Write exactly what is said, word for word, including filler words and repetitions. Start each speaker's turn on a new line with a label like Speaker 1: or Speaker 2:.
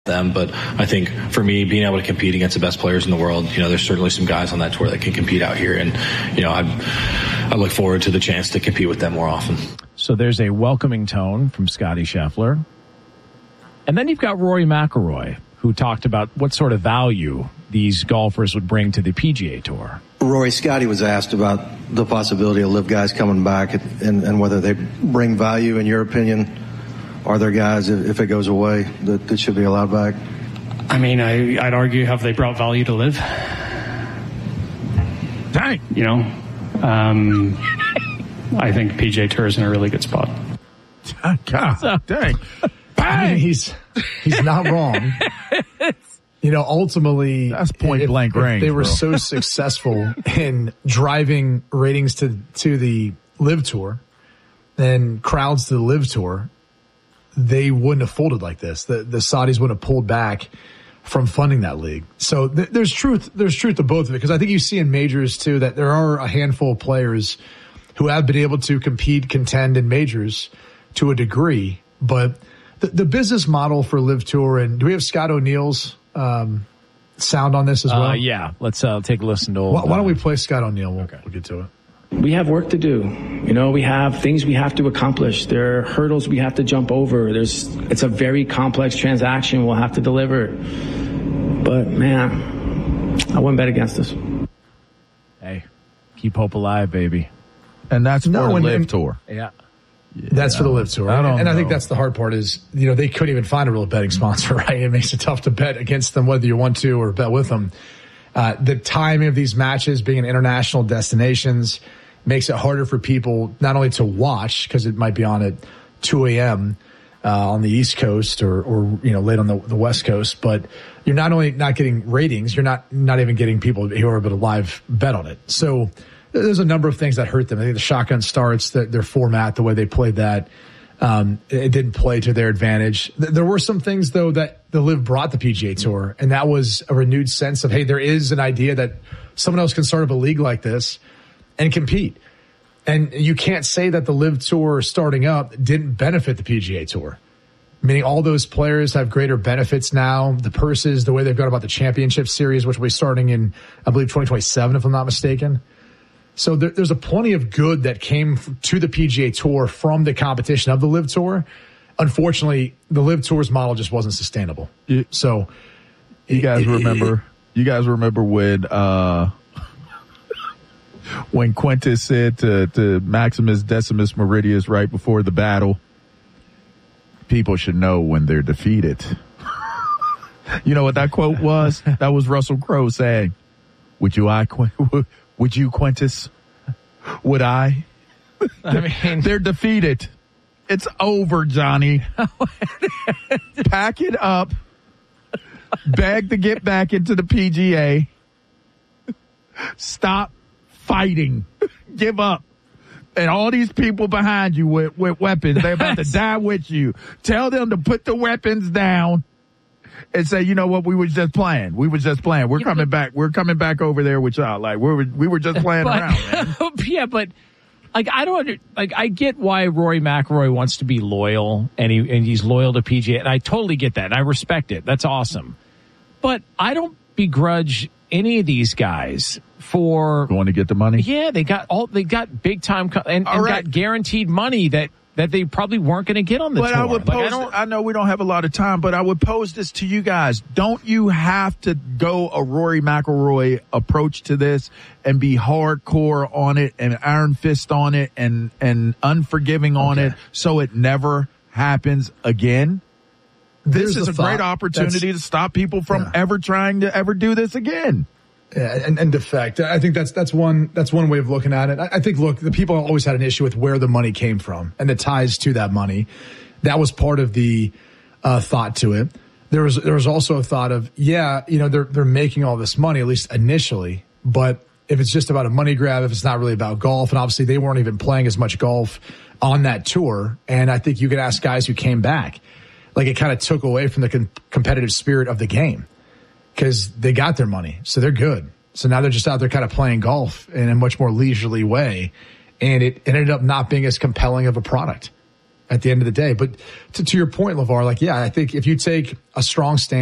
Speaker 1: them, but I think for me, being able to compete against the best players in the world, you know, there's certainly some guys on that tour that can compete out here, and you know, I I look forward to the chance to compete with them more often.
Speaker 2: So there's a welcoming tone from Scottie Scheffler, and then you've got Rory McIlroy, who talked about what sort of value these golfers would bring to the P G A Tour.
Speaker 3: Rory, Scottie was asked about the possibility of LIV guys coming back and, and whether they bring value, in your opinion. Are there guys, if it goes away, that, that should be allowed back?
Speaker 4: I mean, I, I'd argue, have they brought value to LIV?
Speaker 2: Dang.
Speaker 4: You know, um, I think P G A Tour is in a really good spot.
Speaker 5: God, dang. I mean, he's, he's not wrong. You know, ultimately,
Speaker 6: that's point
Speaker 5: if,
Speaker 6: blank
Speaker 5: if
Speaker 6: range.
Speaker 5: They were
Speaker 6: bro.
Speaker 5: so successful in driving ratings to, to the LIV Tour and crowds to the LIV Tour, they wouldn't have folded like this. The, the Saudis wouldn't have pulled back from funding that league. So th- there's truth. There's truth to both of it, because I think you see in majors too that there are a handful of players who have been able to compete, contend in majors to a degree. But the, the business model for LIV Tour, and do we have Scott O'Neill's um, sound on this as well?
Speaker 2: Uh, yeah, let's uh, take a listen to. Old,
Speaker 5: why, why don't
Speaker 2: uh,
Speaker 5: we play Scott O'Neill? We'll,
Speaker 2: okay.
Speaker 5: we'll get to it.
Speaker 7: We have work to do. You know, we have things we have to accomplish. There are hurdles we have to jump over. There's, it's a very complex transaction we'll have to deliver. But man, I wouldn't bet against us.
Speaker 2: Hey, keep hope alive, baby.
Speaker 6: And that's for
Speaker 5: No,
Speaker 6: the
Speaker 5: and-
Speaker 6: LIV
Speaker 5: and-
Speaker 6: Tour.
Speaker 2: Yeah.
Speaker 6: Yeah,
Speaker 5: That's for the LIV Tour.
Speaker 6: I don't
Speaker 5: and I think
Speaker 6: know.
Speaker 5: that's the hard part is, you know, they couldn't even find a real betting sponsor, right? It makes it tough to bet against them, whether you want to or bet with them. Uh, the timing of these matches being in international destinations makes it harder for people not only to watch, because it might be on at two a.m. Uh, on the East Coast or, or you know, late on the, the West Coast, but you're not only not getting ratings, you're not not even getting people who are able to live bet on it. So there's a number of things that hurt them. I think the shotgun starts, the, their format, the way they played that, um, it didn't play to their advantage. There were some things, though, that the LIV brought the P G A Tour, and that was a renewed sense of, hey, there is an idea that someone else can start up a league like this and compete. And you can't say that the LIV Tour starting up didn't benefit the P G A Tour. Meaning all those players have greater benefits now. The purses, the way they've gone about the championship series, which will be starting in, I believe, twenty twenty-seven, if I'm not mistaken. So there, there's a plenty of good that came to the P G A Tour from the competition of the LIV Tour. Unfortunately, the LIV Tour's model just wasn't sustainable.
Speaker 6: You,
Speaker 5: so
Speaker 6: you
Speaker 5: it,
Speaker 6: guys
Speaker 5: it,
Speaker 6: remember?
Speaker 5: It,
Speaker 6: you guys remember when uh, when Quintus said to, to Maximus Decimus Meridius right before the battle, people should know when they're defeated. You know what that quote was? That was Russell Crowe saying, "Would you, I, would you, Quintus? Would I?"
Speaker 2: I mean,
Speaker 6: they're defeated. It's over, Johnny. Pack it up. Beg to get back into the P G A. Stop fighting. Give up. And all these people behind you with, with weapons, they're about to die with you. Tell them to put the weapons down and say, you know what, we were just playing. We were just playing. We're
Speaker 2: yeah,
Speaker 6: coming
Speaker 2: but,
Speaker 6: back. We're coming back over there with y'all. Like, we were, we were just playing
Speaker 2: but,
Speaker 6: around, man.
Speaker 2: Yeah, but like, I don't under, like, I get why Rory McIlroy wants to be loyal and he, and he's loyal to P G A. And I totally get that. And I respect it. That's awesome. But I don't begrudge any of these guys for
Speaker 6: going to get the money.
Speaker 2: Yeah, they got all they got big time co- and, and
Speaker 6: right.
Speaker 2: got guaranteed money that that they probably weren't going to get on the
Speaker 6: but
Speaker 2: tour.
Speaker 6: I would
Speaker 2: like,
Speaker 6: pose,
Speaker 2: I, don't,
Speaker 6: I know we don't have a lot of time, but I would pose this to you guys. Don't you have to go a Rory McIlroy approach to this and be hardcore on it and iron fist on it and, and unforgiving on okay. it so it never happens again? This
Speaker 5: There's
Speaker 6: is a great opportunity That's, to stop people from yeah. ever trying to ever do this again.
Speaker 5: Yeah, and, and defect. I think that's that's one that's one way of looking at it. I, I think, look, the people always had an issue with where the money came from and the ties to that money. That was part of the uh, thought to it. There was there was also a thought of, yeah, you know, they're they're making all this money, at least initially, but if it's just about a money grab, if it's not really about golf, and obviously they weren't even playing as much golf on that tour, and I think you could ask guys who came back, like it kind of took away from the com- competitive spirit of the game. Because they got their money, so they're good. So now they're just out there kind of playing golf in a much more leisurely way, and it, it ended up not being as compelling of a product. at the end of the day. But to, to your point, LeVar, like, yeah, I think if you take a strong stand